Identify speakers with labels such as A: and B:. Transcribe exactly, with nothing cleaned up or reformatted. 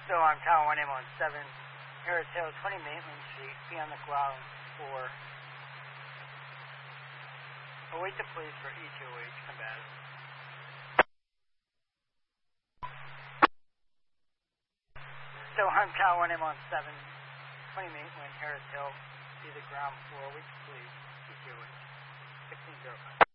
A: So I'm Tower one M on seven, Harris Hill, twenty Maitland Street, be on the ground floor. Await the police for E two H combatant. So I'm Tower one M on seven, twenty Maitland, Harris Hill, be the ground floor, await the police, E two H, sixteen oh five.